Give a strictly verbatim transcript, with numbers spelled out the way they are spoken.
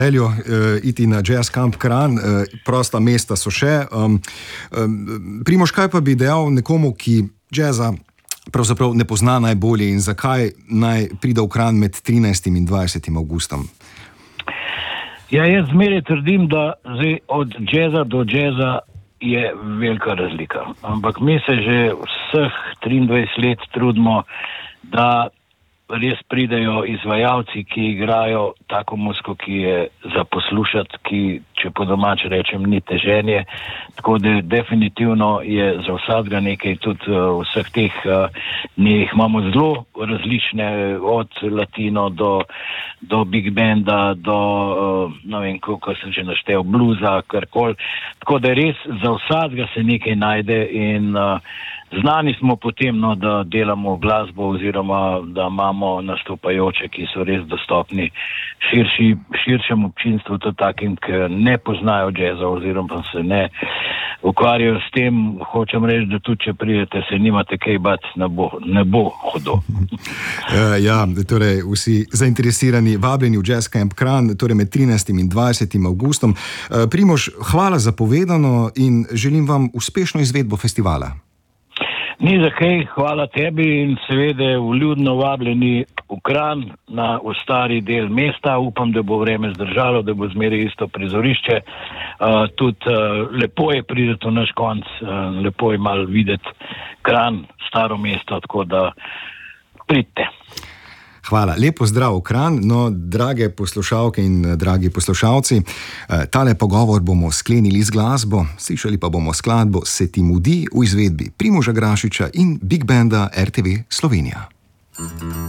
Željo uh, iti na Jazz Camp Kranj, uh, prosta mesta so še. Um, um, Primož, kaj pa bi dejal nekomu, ki jazza pravzaprav ne pozna najbolje in zakaj naj pride v Kranj med trinajstim in dvajsetim avgustom? Ja, jaz zmeraj trdim, da zdaj od jazza do jazza je velika razlika. Ampak mi se že vseh triindvajset let trudimo, da res pridejo izvajalci, ki igrajo tako muziko, ki je za poslušati, ki, če po domače rečem, ni teženje. Tako da definitivno je za vsakega nekaj, tudi uh, vseh teh uh, njih imamo zelo različne, od latino do, do big banda, do, uh, ne vem, kako sem že naštel, bluza, karkoli. Tako da res za vsakega se nekaj najde in uh, znani smo potem, no, da delamo glasbo oziroma da imamo nastopajoče, ki so res dostopni širši, širšem občinstvu, tudi takim, ki ne poznajo jazza oziroma se ne ukvarjajo s tem. Hočem reči, da tudi če pridete, se nimate kaj bati, ne bo, ne bo hudo. Ja, torej vsi zainteresirani vabljeni v Jazz Camp Kranj, torej med trinajstim in dvajsetim avgustom. Primož, hvala za povedano in želim vam uspešno izvedbo festivala. Ni za kaj, hvala tebi in seveda vljudno vabljeni v Kranj na v stari del mesta. Upam, da bo vreme zdržalo, da bo zmeraj isto prizorišče. Uh, tudi uh, lepo je priti v naš konc, uh, lepo je malo videti Kranj, staro mesto, tako da pridite. Hvala. Lepo zdrav v Kranj. No, drage poslušalke in dragi poslušalci, tale pogovor bomo sklenili z glasbo, slišali pa bomo skladbo Se ti mudi v izvedbi Primoža Grašiča in Big Banda R T V Slovenija.